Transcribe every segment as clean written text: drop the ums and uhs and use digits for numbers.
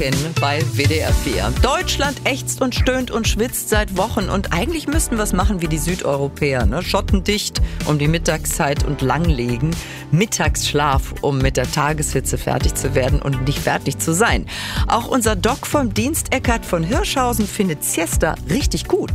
Bei WDR 4. Deutschland ächzt und stöhnt und schwitzt seit Wochen und eigentlich müssten wir es machen wie die Südeuropäer, ne? Schottendicht um die Mittagszeit und langlegen, Mittagsschlaf, um mit der Tageshitze fertig zu werden und nicht fertig zu sein. Auch unser Doc vom Dienst Eckart von Hirschhausen findet Siesta richtig gut.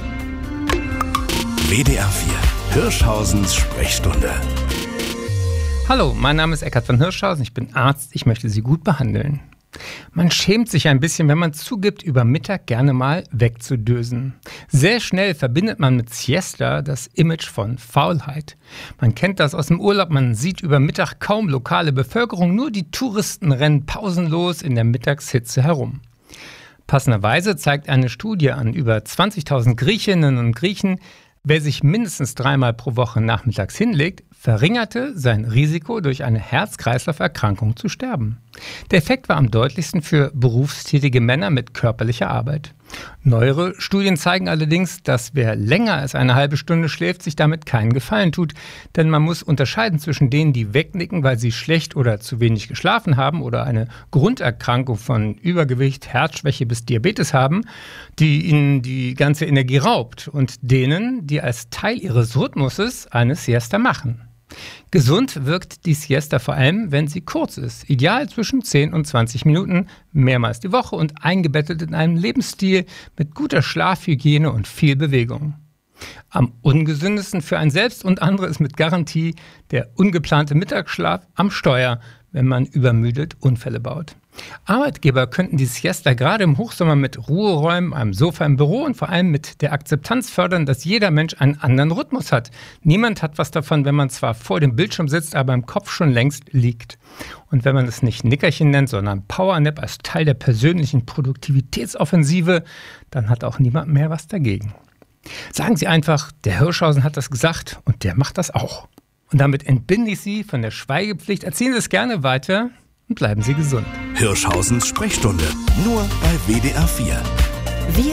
WDR 4, Hirschhausens Sprechstunde. Hallo, mein Name ist Eckart von Hirschhausen, ich bin Arzt, ich möchte Sie gut behandeln. Man schämt sich ein bisschen, wenn man zugibt, über Mittag gerne mal wegzudösen. Sehr schnell verbindet man mit Siesta das Image von Faulheit. Man kennt das aus dem Urlaub, man sieht über Mittag kaum lokale Bevölkerung, nur die Touristen rennen pausenlos in der Mittagshitze herum. Passenderweise zeigt eine Studie an über 20.000 Griechinnen und Griechen, wer sich mindestens 3-mal pro Woche nachmittags hinlegt, verringerte sein Risiko, durch eine Herz-Kreislauf-Erkrankung zu sterben. Der Effekt war am deutlichsten für berufstätige Männer mit körperlicher Arbeit. Neuere Studien zeigen allerdings, dass wer länger als eine halbe Stunde schläft, sich damit keinen Gefallen tut. Denn man muss unterscheiden zwischen denen, die wegnicken, weil sie schlecht oder zu wenig geschlafen haben oder eine Grunderkrankung von Übergewicht, Herzschwäche bis Diabetes haben, die ihnen die ganze Energie raubt, und denen, die als Teil ihres Rhythmuses eine Siesta machen. Gesund wirkt die Siesta vor allem, wenn sie kurz ist. Ideal zwischen 10 und 20 Minuten, mehrmals die Woche und eingebettet in einem Lebensstil mit guter Schlafhygiene und viel Bewegung. Am ungesündesten für einen selbst und andere ist mit Garantie der ungeplante Mittagsschlaf am Steuer, wenn man übermüdet Unfälle baut. Arbeitgeber könnten die Siesta gerade im Hochsommer mit Ruheräumen, einem Sofa im Büro und vor allem mit der Akzeptanz fördern, dass jeder Mensch einen anderen Rhythmus hat. Niemand hat was davon, wenn man zwar vor dem Bildschirm sitzt, aber im Kopf schon längst liegt. Und wenn man es nicht Nickerchen nennt, sondern Powernap als Teil der persönlichen Produktivitätsoffensive, dann hat auch niemand mehr was dagegen. Sagen Sie einfach, der Hirschhausen hat das gesagt und der macht das auch. Und damit entbinde ich Sie von der Schweigepflicht. Erzählen Sie es gerne weiter und bleiben Sie gesund. Hirschhausens Sprechstunde, nur bei WDR 4.